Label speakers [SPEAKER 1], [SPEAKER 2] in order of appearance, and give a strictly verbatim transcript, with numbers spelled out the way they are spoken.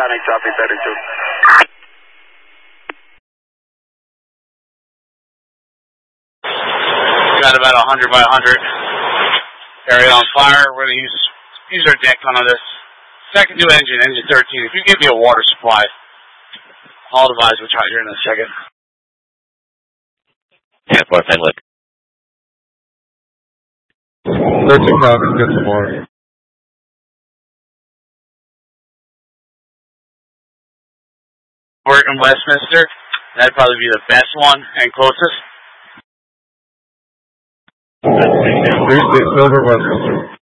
[SPEAKER 1] Mechanic traffic thirty-two.
[SPEAKER 2] Got about one hundred by one hundred area on fire. We're going to use use our deck on this. Second new engine, engine thirteen. If you give me a water supply, I'll advise which out here in a second.
[SPEAKER 3] ten four, Fenwick.
[SPEAKER 4] thirteen copy, get some more.
[SPEAKER 2] Working Westminster. That'd probably be the best one and closest.
[SPEAKER 4] Three State Silver, Westminster.